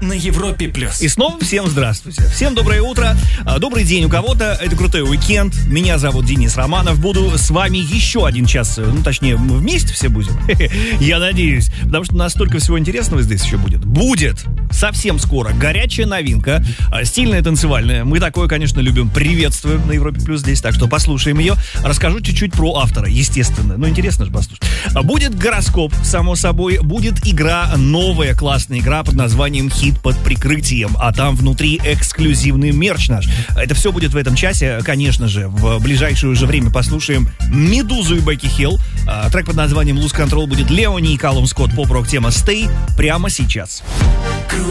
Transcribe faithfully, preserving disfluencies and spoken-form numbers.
на Европе плюс. И снова всем здравствуйте. Всем доброе утро, добрый день у кого-то. Это крутой уикенд. Меня зовут Денис Романов. Буду с вами еще один час. Ну, точнее, мы вместе все будем. Я надеюсь. Потому что настолько всего интересного здесь еще будет. Будет совсем скоро горячая новинка. Стильная, танцевальная. Мы такое, конечно, любим. Приветствуем на Европе плюс здесь. Так что послушаем ее. Расскажу чуть-чуть про автора, естественно. Ну, интересно же послушать. Будет гороскоп, само собой. Будет игра, новая классная игра под названием «Хит под прикрытием». А там внутри эксклюзивный мерч наш. Это все будет в этом часе. Конечно же, в ближайшее уже время послушаем «Медузу» и Бекки Хилл. Трек под названием «Lose Control» будет Леони и Калум Скотт, поп-рок тема «Stay» прямо сейчас.